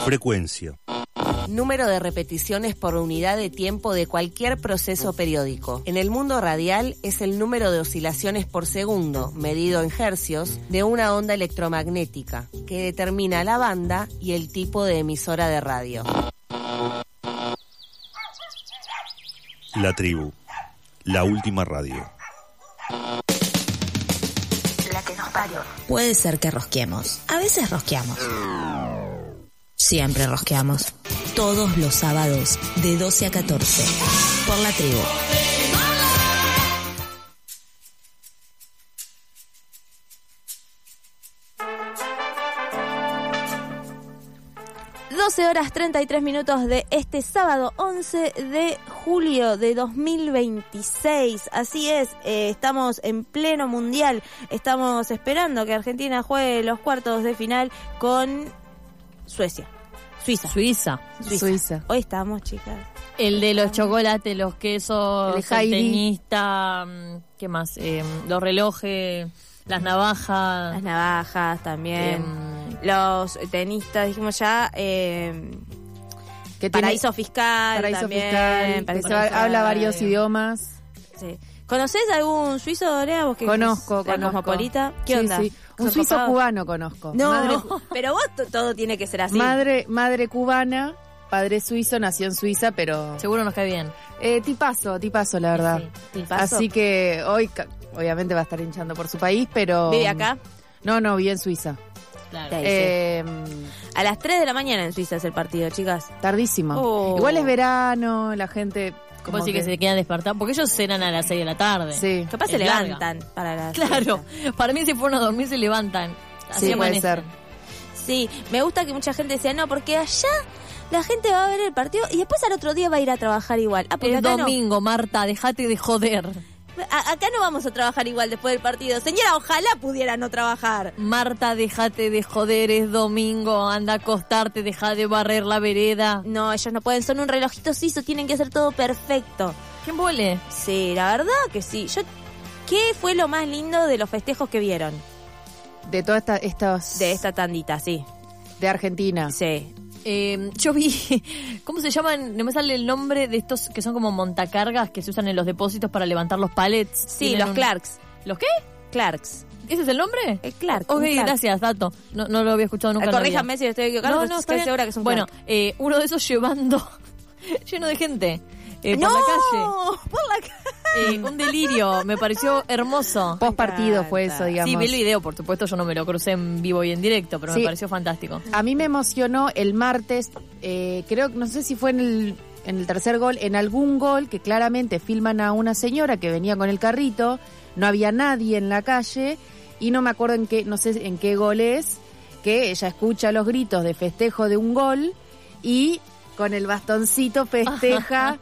Frecuencia. Número de repeticiones por unidad de tiempo de cualquier proceso periódico. En el mundo radial es el número de oscilaciones por segundo, medido en hercios, de una onda electromagnética, que determina la banda y el tipo de emisora de radio. La tribu. La última radio. La que nos parió. Puede ser que rosqueemos. A veces rosqueamos. Siempre rosqueamos. Todos los sábados de 12 a 14. Por la tribu. 12:33 de este sábado 11 de julio de 2026. Así es, estamos en pleno mundial. Estamos esperando que Argentina juegue los cuartos de final con Suiza. Hoy estamos, chicas. El de los chocolates, los quesos, el tenista, ¿qué más? Los relojes, las navajas. Las navajas también. Los tenistas, dijimos ya. Paraíso fiscal. Habla varios idiomas. Sí. ¿Conocés algún suizo, Lea? ¿Vos que conozco. Cosmopolita? ¿Qué onda? Sí. Un suizo cubano conozco. No, pero vos todo tiene que ser así. Madre cubana, padre suizo, nació en Suiza, pero... Seguro nos cae bien. Tipazo, la verdad. Sí, tipazo. Así que hoy, obviamente, va a estar hinchando por su país, pero... ¿Vive acá? No, vive en Suiza. Claro. A las 3 de la mañana en Suiza es el partido, chicas. Tardísimo. Igual es verano, la gente... ¿Cómo decir que se quedan despertados? Porque ellos cenan a las 6 de la tarde. Sí. Capaz se levantan para las... Claro. Para mí si fueron a dormir se levantan. Sí, puede ser. Sí, me gusta que mucha gente decía, no, porque allá la gente va a ver el partido y después al otro día va a ir a trabajar igual. Porque es domingo, Marta, dejate de joder. Acá no vamos a trabajar igual después del partido. Señora, ojalá pudiera no trabajar. Marta, déjate de joder, es domingo, anda a acostarte, deja de barrer la vereda. No, ellos no pueden, son un relojito suizo, tienen que hacer todo perfecto. ¿Qué embole? Sí, la verdad que sí. ¿Qué fue lo más lindo de los festejos que vieron? De todas estos... De esta tandita, sí. De Argentina. Sí. Yo vi, ¿cómo se llaman? No me sale el nombre de estos que son como montacargas que se usan en los depósitos para levantar los pallets. Sí, los Clarks. ¿Los qué? Clarks. ¿Ese es el nombre? El Clark. Ok, gracias, dato. No lo había escuchado nunca. Corríjame si estoy equivocado. No, estoy segura que es un Clark. Bueno, uno de esos llevando lleno de gente por la calle. Por la calle. Un delirio, me pareció hermoso. Post partido fue eso, digamos. Sí, vi el video, por supuesto, yo no me lo crucé en vivo y en directo, pero me pareció fantástico. A mí me emocionó el martes, creo, no sé si fue en el tercer gol, en algún gol que claramente filman a una señora que venía con el carrito, no había nadie en la calle y no me acuerdo no sé en qué gol es, que ella escucha los gritos de festejo de un gol y con el bastoncito festeja.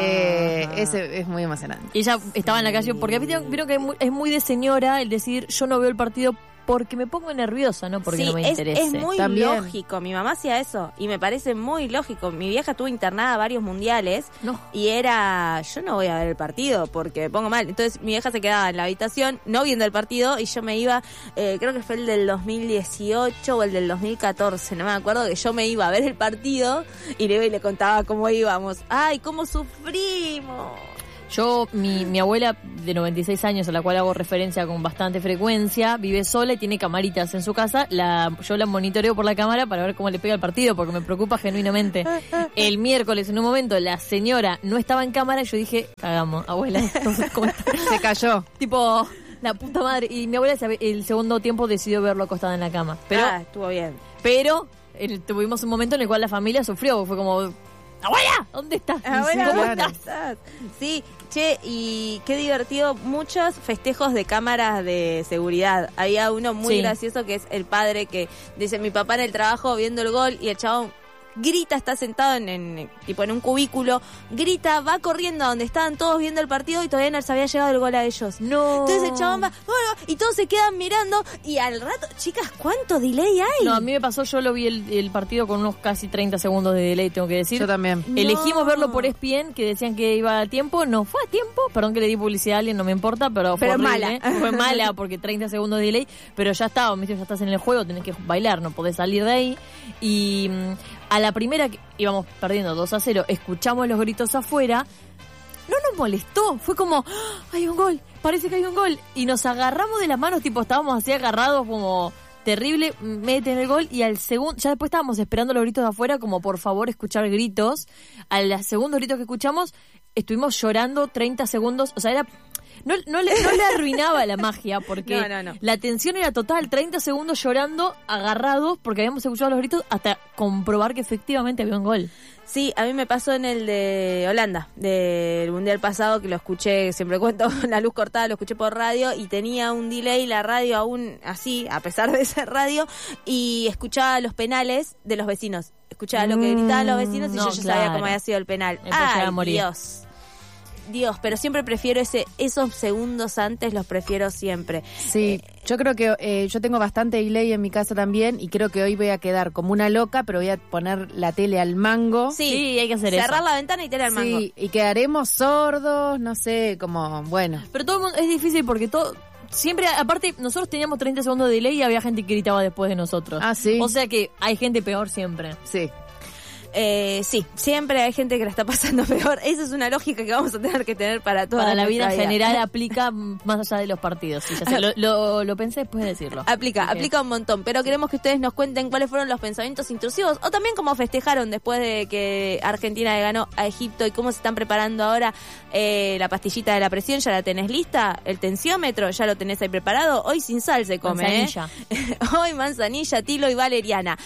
Ese es muy emocionante. Y ella estaba en la calle, porque vieron que es muy de señora el decir, yo no veo el partido porque me pongo nerviosa, no porque no me interese. Es muy lógico. Mi mamá hacía eso y me parece muy lógico. Mi vieja estuvo internada varios mundiales y era, yo no voy a ver el partido porque me pongo mal. Entonces mi vieja se quedaba en la habitación no viendo el partido y yo me iba, creo que fue el del 2018 o el del 2014, no me acuerdo, que yo me iba a ver el partido y le contaba cómo íbamos. ¡Ay, cómo sufrimos! Yo, mi abuela de 96 años, a la cual hago referencia con bastante frecuencia, vive sola y tiene camaritas en su casa. Yo la monitoreo por la cámara para ver cómo le pega el partido, porque me preocupa genuinamente. El miércoles, en un momento, la señora no estaba en cámara y yo dije, cagamos, abuela, ¿cómo está? Se cayó. Tipo, la puta madre. Y mi abuela el segundo tiempo decidió verlo acostada en la cama. Pero estuvo bien. Pero tuvimos un momento en el cual la familia sufrió. Fue como... ¡Abuela! ¿Dónde estás? Abuela, ¿cómo estás? Sí, che, y qué divertido. Muchos festejos de cámaras de seguridad. Había uno muy gracioso que es el padre que dice, mi papá en el trabajo viendo el gol y el chabón grita, está sentado en un cubículo, grita, va corriendo a donde estaban todos viendo el partido y todavía no les había llegado el gol a ellos. No. Entonces el chabón va, y todos se quedan mirando y al rato, chicas, ¿cuánto delay hay? No, a mí me pasó, yo lo vi el partido con unos casi 30 segundos de delay, tengo que decir. Yo también. Elegimos verlo por ESPN, que decían que iba a tiempo, no fue a tiempo, perdón que le di publicidad a alguien, no me importa, pero fue horrible. Fue mala porque 30 segundos de delay, pero ya estaba, ya estás en el juego, tenés que bailar, no podés salir de ahí. Y A la primera que íbamos perdiendo 2-0, escuchamos los gritos afuera, no nos molestó, fue como, ¡ah! Hay un gol, parece que hay un gol, y nos agarramos de las manos, tipo estábamos así agarrados como terrible, meten el gol, y al segundo, ya después estábamos esperando los gritos de afuera como por favor escuchar gritos. Al segundo grito que escuchamos estuvimos llorando 30 segundos, o sea, era no le arruinaba la magia porque No. la tensión era total, 30 segundos llorando agarrados porque habíamos escuchado los gritos hasta comprobar que efectivamente había un gol. Sí, a mí me pasó en el de Holanda, del Mundial pasado, que lo escuché, siempre cuento, la luz cortada, lo escuché por radio y tenía un delay la radio aún así, a pesar de ser radio, y escuchaba los penales de los vecinos. Escuchaba lo que gritaban los vecinos y yo ya sabía cómo había sido el penal. ¡Ay, Dios! Pero siempre prefiero esos segundos antes, los prefiero siempre. Sí, yo creo que yo tengo bastante delay en mi casa también y creo que hoy voy a quedar como una loca, pero voy a poner la tele al mango. Sí, hay que hacer eso. Cerrar la ventana y tele al mango. Sí, y quedaremos sordos, no sé, como, bueno. Pero todo el mundo, es difícil porque todo... Siempre, aparte, nosotros teníamos 30 segundos de delay y había gente que gritaba después de nosotros. Ah, sí. O sea que hay gente peor siempre. Sí. Sí, siempre hay gente que la está pasando peor. Esa es una lógica que vamos a tener para toda Para la vida nuestra en general aplica más allá de los partidos. Sí, ya sé, lo pensé después de decirlo. Aplica un montón, pero queremos que ustedes nos cuenten cuáles fueron los pensamientos intrusivos o también cómo festejaron después de que Argentina le ganó a Egipto y cómo se están preparando ahora la pastillita de la presión. ¿Ya la tenés lista? ¿El tensiómetro? ¿Ya lo tenés ahí preparado? Hoy sin sal se come, manzanilla. Hoy manzanilla, tilo y valeriana.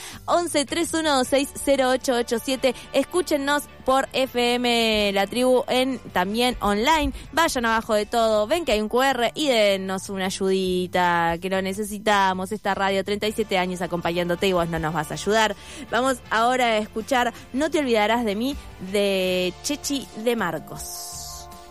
11-3126-0887. Escúchennos por FM La Tribu también online. Vayan abajo de todo, ven que hay un QR y dennos una ayudita, que lo necesitamos. Esta radio, 37 años acompañándote y vos no nos vas a ayudar. Vamos ahora a escuchar No te olvidarás de mí, de Chechi de Marcos.